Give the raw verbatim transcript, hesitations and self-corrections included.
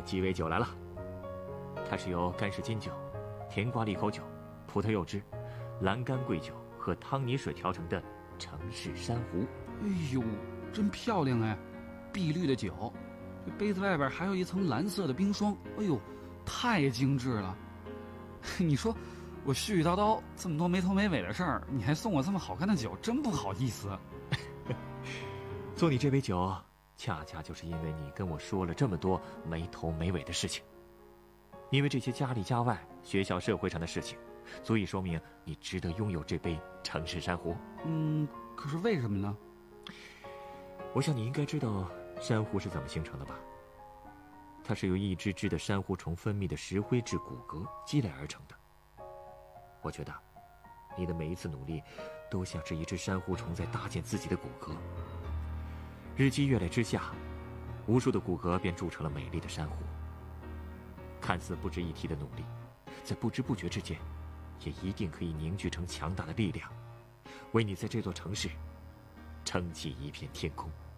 鸡尾酒来了。它是由干式金酒、甜瓜利口酒、葡萄柚汁、蓝干桂酒和汤泥水调成的城市珊瑚。 哎呦，真漂亮哎！碧绿的酒，这杯子外边还有一层蓝色的冰霜。哎呦，太精致了！你说我絮絮叨叨这么多没头没尾的事儿，你还送我这么好看的酒，真不好意思。 送你这杯酒，恰恰就是因为你跟我说了这么多没头没尾的事情。因为这些家里家外、学校社会上的事情，足以说明你值得拥有这杯城市珊瑚。 嗯，可是为什么呢？ 我想你应该知道珊瑚是怎么形成的吧？它是由一只只的珊瑚虫分泌的石灰质骨骼积累而成的。我觉得你的每一次努力都像是一只珊瑚虫在搭建自己的骨骼。日积月累之下，无数的骨骼便铸成了美丽的珊瑚。看似不值一提的努力，在不知不觉之间也一定可以凝聚成强大的力量，为你在这座城市撑起一片天空。